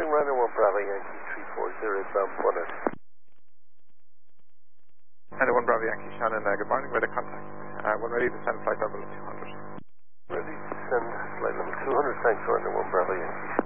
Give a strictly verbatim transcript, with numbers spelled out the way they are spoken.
morning, Runner one Bravo Yankee three four zero, bound Bonnet. Runner one Bravo Yankee Shannon, uh, good morning, with a contact. Uh, when ready to send flight level two hundred. Ready to send flight level two hundred, thanks, Runner one Bravo Yankee.